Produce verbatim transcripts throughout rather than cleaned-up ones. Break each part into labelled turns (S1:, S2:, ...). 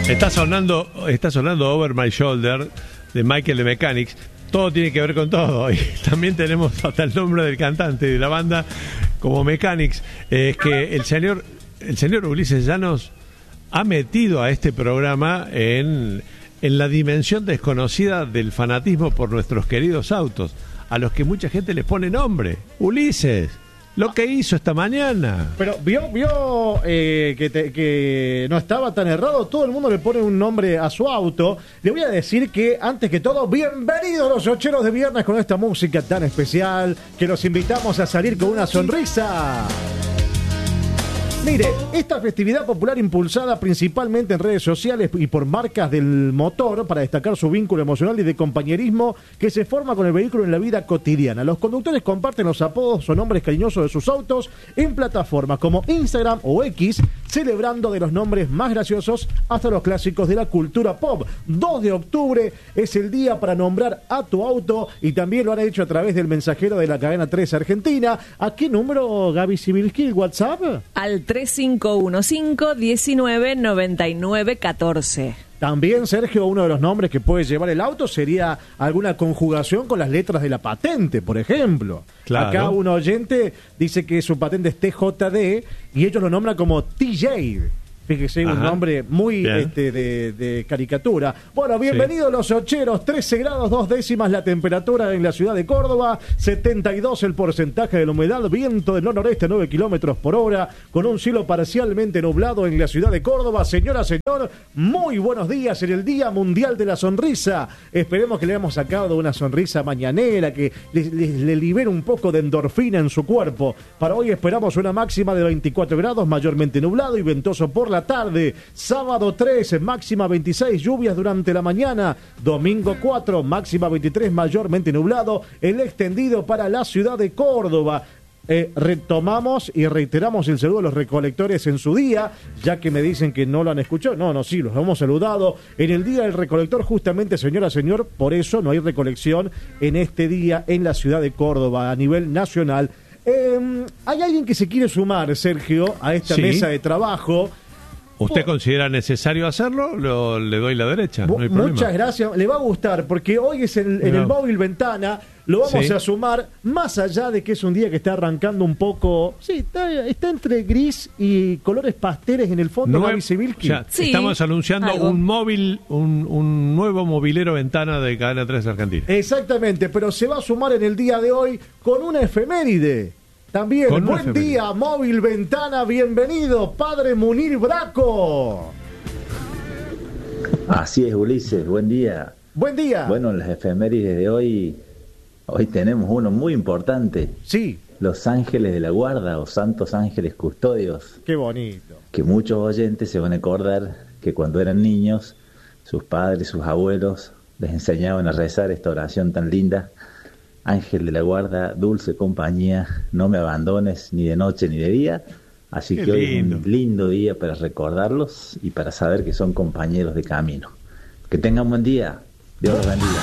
S1: Está sonando, está sonando Over My Shoulder de Michael the Mechanics. Todo tiene que ver con todo. Y también tenemos hasta el nombre del cantante de la banda como Mechanics. Eh, es que el señor, el señor Ulises Llanos ha metido a este programa en, en la dimensión desconocida del fanatismo por nuestros queridos autos, a los que mucha gente les pone nombre. Ulises, lo que hizo esta mañana.
S2: Pero vio, vio eh, que, te, que no estaba tan errado. Todo el mundo le pone un nombre a su auto. Le voy a decir que, antes que todo, bienvenidos los ocheros de viernes con esta música tan especial que los invitamos a salir con una sonrisa. Mire, esta festividad popular impulsada principalmente en redes sociales y por marcas del motor para destacar su vínculo emocional y de compañerismo que se forma con el vehículo en la vida cotidiana. Los conductores comparten los apodos o nombres cariñosos de sus autos en plataformas como Instagram o X, celebrando de los nombres más graciosos hasta los clásicos de la cultura pop. dos de octubre es el día para nombrar a tu auto y también lo han hecho a través del mensajero de la cadena tres Argentina. ¿A qué número, Gaby Sibilski, el WhatsApp?
S3: Al tres cinco uno cinco, diecinueve, noventa y nueve, catorce.
S2: También, Sergio, uno de los nombres que puede llevar el auto sería alguna conjugación con las letras de la patente, por ejemplo. Claro. Acá un oyente dice que su patente es T J D y ellos lo nombran como T J. Fíjese, ajá, un nombre muy este, de, de caricatura. Bueno, bienvenidos sí. Los ocheros, trece grados, dos décimas la temperatura en la ciudad de Córdoba, setenta y dos el porcentaje de la humedad, viento del noroeste nueve kilómetros por hora, con un cielo parcialmente nublado en la ciudad de Córdoba. Señora, señor, muy buenos días en el Día Mundial de la Sonrisa. Esperemos que le hayamos sacado una sonrisa mañanera, que le, le, le libere un poco de endorfina en su cuerpo. Para hoy esperamos una máxima de veinticuatro grados, mayormente nublado y ventoso por la tarde. Sábado tres, máxima veintiséis, lluvias durante la mañana. Domingo cuatro, máxima veintitrés, mayormente nublado. El extendido para la ciudad de Córdoba. Eh, retomamos y reiteramos el saludo a los recolectores en su día, ya que me dicen que no lo han escuchado. No, no, sí, los hemos saludado en el Día del Recolector, justamente, señora, señor, por eso no hay recolección en este día en la ciudad de Córdoba a nivel nacional. Eh, ¿Hay alguien que se quiere sumar, Sergio, a esta sí. mesa de trabajo?
S1: ¿Usted considera necesario hacerlo? Lo, le doy la derecha, no hay problema.
S2: Muchas gracias, le va a gustar, porque hoy es en, en el móvil Ventana, lo vamos sí. a sumar, más allá de que es un día que está arrancando un poco, sí, está, está entre gris y colores pasteles en el fondo,
S1: no,
S2: Gaby Sibilski.
S1: Sí, estamos anunciando algo. un móvil, un, un nuevo movilero Ventana de Cadena tres Argentina.
S2: Exactamente, pero se va a sumar en el día de hoy con una efeméride. También, con buen día, Móvil Ventana, bienvenido, padre Munir Braco.
S4: Así es, Ulises, buen día.
S2: Buen día.
S4: Bueno, en las efemérides de hoy, hoy tenemos uno muy importante.
S2: Sí.
S4: Los Ángeles de la Guarda, o Santos Ángeles Custodios.
S2: Qué bonito.
S4: Que muchos oyentes se van a acordar que cuando eran niños, sus padres, sus abuelos, les enseñaban a rezar esta oración tan linda. Ángel de la guarda, dulce compañía, no me abandones ni de noche ni de día. Así Qué que hoy lindo. Es un lindo día para recordarlos y para saber que son compañeros de camino. Que tengan un buen día. Dios los bendiga.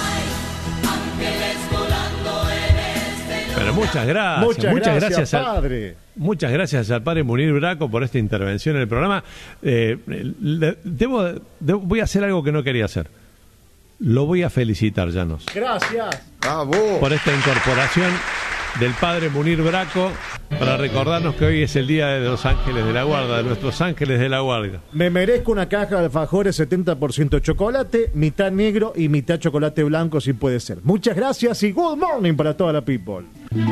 S1: Pero muchas gracias.
S2: Muchas,
S1: muchas
S2: gracias,
S1: gracias al,
S2: padre.
S1: Muchas gracias al padre Munir Braco por esta intervención en el programa. Eh, debo, debo, voy a hacer algo que no quería hacer. Lo voy a felicitar, Llanos.
S2: Gracias.
S5: Bravo.
S1: Por esta incorporación del padre Munir Braco para recordarnos que hoy es el día de los Ángeles de la Guarda, de nuestros Ángeles de la Guarda.
S2: Me merezco una caja de alfajores setenta por ciento chocolate, mitad negro y mitad chocolate blanco, si puede ser. Muchas gracias y good morning para toda la people.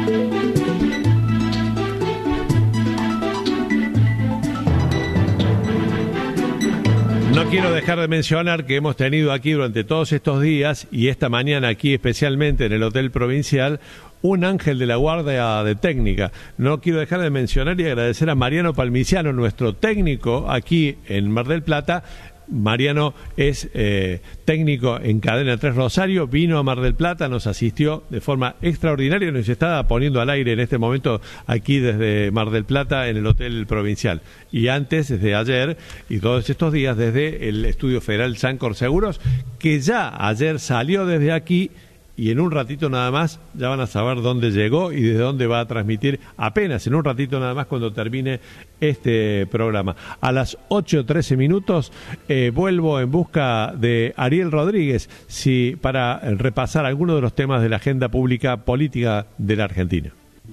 S1: No quiero dejar de mencionar que hemos tenido aquí durante todos estos días y esta mañana aquí especialmente en el Hotel Provincial un ángel de la guardia de técnica. No quiero dejar de mencionar y agradecer a Mariano Palmiciano, nuestro técnico aquí en Mar del Plata. Mariano es eh, técnico en Cadena tres Rosario, vino a Mar del Plata, nos asistió de forma extraordinaria y nos está poniendo al aire en este momento aquí desde Mar del Plata en el Hotel Provincial. Y antes, desde ayer y todos estos días, desde el Estudio Federal Sancor Seguros, que ya ayer salió desde aquí y en un ratito nada más ya van a saber dónde llegó y desde dónde va a transmitir, apenas en un ratito nada más cuando termine este programa. A las ocho trece minutos eh, vuelvo en busca de Ariel Rodríguez si, para repasar algunos de los temas de la agenda pública política de la Argentina.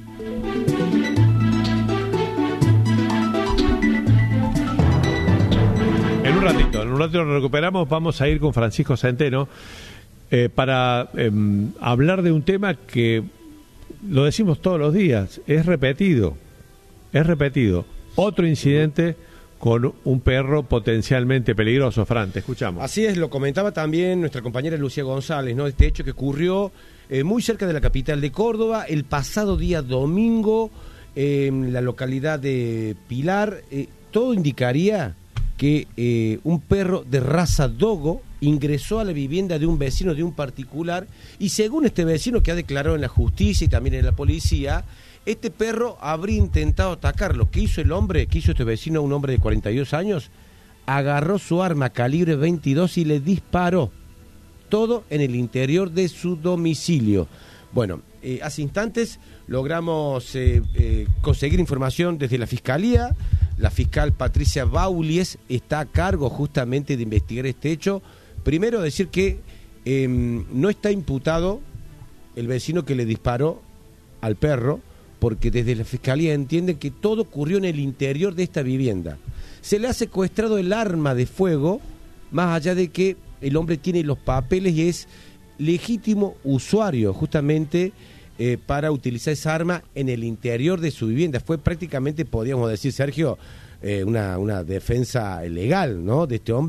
S1: En un ratito, en un ratito lo recuperamos, vamos a ir con Francisco Centeno eh, para eh, hablar de un tema que lo decimos todos los días, es repetido, es repetido. Otro incidente con un perro potencialmente peligroso. Fran, te escuchamos.
S5: Así es, lo comentaba también nuestra compañera Lucía González, ¿no? Este hecho que ocurrió eh, muy cerca de la capital de Córdoba el pasado día domingo eh, en la localidad de Pilar. Eh, todo indicaría que eh, un perro de raza dogo ingresó a la vivienda de un vecino de un particular y según este vecino que ha declarado en la justicia y también en la policía, este perro habría intentado atacarlo. ¿Qué hizo el hombre? ¿Qué hizo este vecino, un hombre de cuarenta y dos años? Agarró su arma calibre veintidós y le disparó. Todo en el interior de su domicilio. Bueno, eh, hace instantes logramos eh, eh, conseguir información desde la Fiscalía. La fiscal Patricia Baulies está a cargo justamente de investigar este hecho. Primero decir que eh, no está imputado el vecino que le disparó al perro, porque desde la Fiscalía entienden que todo ocurrió en el interior de esta vivienda. Se le ha secuestrado el arma de fuego, más allá de que el hombre tiene los papeles y es legítimo usuario justamente eh, para utilizar esa arma en el interior de su vivienda. Fue prácticamente, podríamos decir, Sergio, eh, una, una defensa legal, ¿no?, de este hombre.